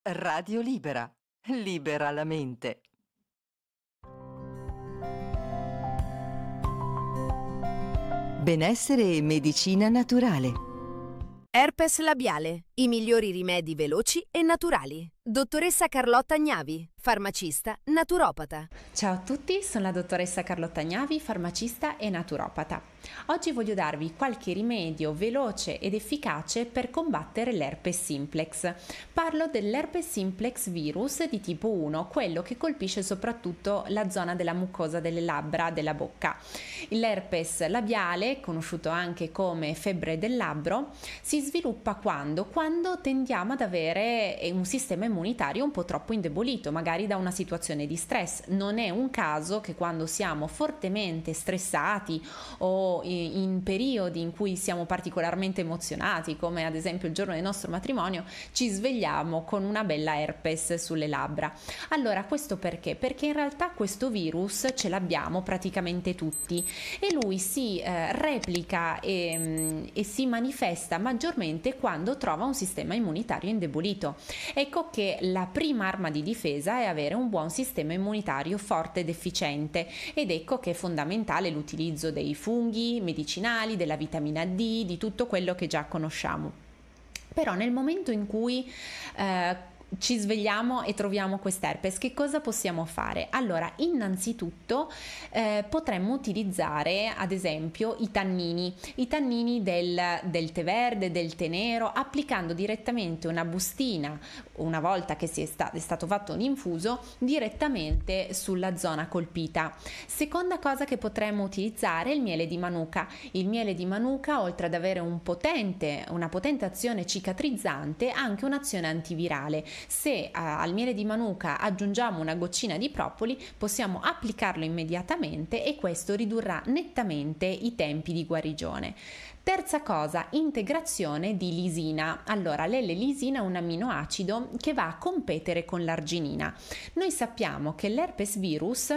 Radio Libera. Libera la mente. Benessere e medicina naturale. Herpes labiale, i migliori rimedi veloci e naturali. Dottoressa Carlotta Gnavi, farmacista, naturopata. Ciao a tutti, sono la dottoressa Carlotta Gnavi, farmacista e naturopata. Oggi voglio darvi qualche rimedio veloce ed efficace per combattere l'herpes simplex. Parlo dell'herpes simplex virus di tipo 1, quello che colpisce soprattutto la zona della mucosa delle labbra, della bocca. L'herpes labiale, conosciuto anche come febbre del labbro, si sviluppa quando tendiamo ad avere un sistema immunitario un po' troppo indebolito, magari da una situazione di stress. Non è un caso che quando siamo fortemente stressati o in periodi in cui siamo particolarmente emozionati, come ad esempio il giorno del nostro matrimonio, ci svegliamo con una bella herpes sulle labbra. Allora, questo perché? Perché in realtà questo virus ce l'abbiamo praticamente tutti e lui si replica e si manifesta maggiormente quando trova un sistema immunitario indebolito. Ecco che la prima arma di difesa è avere un buon sistema immunitario forte ed efficiente, ed ecco che è fondamentale l'utilizzo dei funghi medicinali, della vitamina D, di tutto quello che già conosciamo. Però nel momento in cui ci svegliamo e troviamo quest'herpes, che cosa possiamo fare? Allora, innanzitutto potremmo utilizzare ad esempio i tannini del tè verde, del tè nero, applicando direttamente una bustina, una volta che è stato fatto un infuso, direttamente sulla zona colpita. Seconda cosa che potremmo utilizzare è il miele di manuka. Il miele di manuka, oltre ad avere una potente azione cicatrizzante, ha anche un'azione antivirale. Se al miele di manuka aggiungiamo una goccina di propoli, possiamo applicarlo immediatamente e questo ridurrà nettamente i tempi di guarigione. Terza cosa, integrazione di lisina. Allora, l'L-lisina è un amminoacido che va a competere con l'arginina. Noi sappiamo che l'herpes virus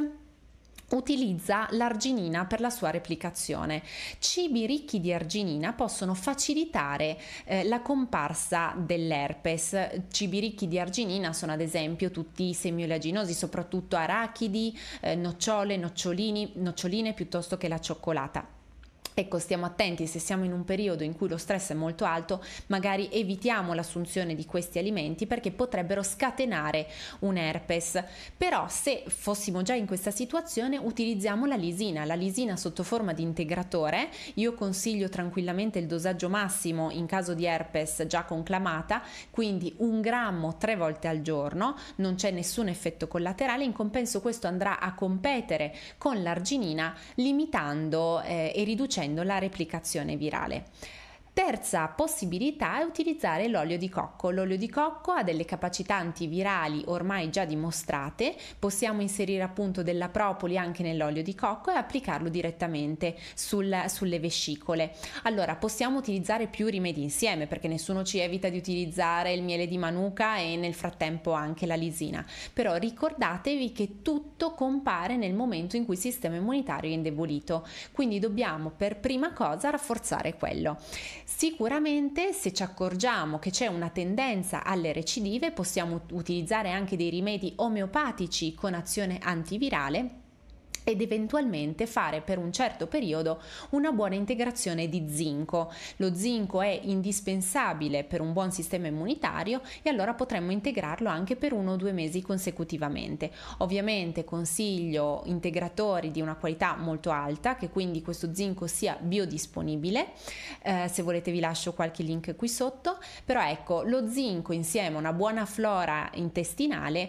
utilizza l'arginina per la sua replicazione. Cibi ricchi di arginina possono facilitare la comparsa dell'herpes. Cibi ricchi di arginina sono ad esempio tutti i semi oleaginosi, soprattutto arachidi, nocciole, noccioline piuttosto che la cioccolata. Ecco, stiamo attenti, se siamo in un periodo in cui lo stress è molto alto, magari evitiamo l'assunzione di questi alimenti perché potrebbero scatenare un herpes. Però se fossimo già in questa situazione, utilizziamo la lisina sotto forma di integratore. Io consiglio tranquillamente il dosaggio massimo in caso di herpes già conclamata, quindi 1 grammo 3 volte al giorno, non c'è nessun effetto collaterale. In compenso questo andrà a competere con l'arginina, limitando e riducendo la replicazione virale. Terza possibilità è utilizzare l'olio di cocco. L'olio di cocco ha delle capacità antivirali ormai già dimostrate, possiamo inserire appunto della propoli anche nell'olio di cocco e applicarlo direttamente sulle vescicole. Allora, possiamo utilizzare più rimedi insieme perché nessuno ci evita di utilizzare il miele di manuka e nel frattempo anche la lisina, però ricordatevi che tutto compare nel momento in cui il sistema immunitario è indebolito, quindi dobbiamo per prima cosa rafforzare quello. Sicuramente se ci accorgiamo che c'è una tendenza alle recidive possiamo utilizzare anche dei rimedi omeopatici con azione antivirale ed eventualmente fare per un certo periodo una buona integrazione di zinco. Lo zinco è indispensabile per un buon sistema immunitario e allora potremmo integrarlo anche per 1 o 2 mesi consecutivamente. Ovviamente consiglio integratori di una qualità molto alta, che quindi questo zinco sia biodisponibile. Se volete vi lascio qualche link qui sotto, però ecco, lo zinco insieme a una buona flora intestinale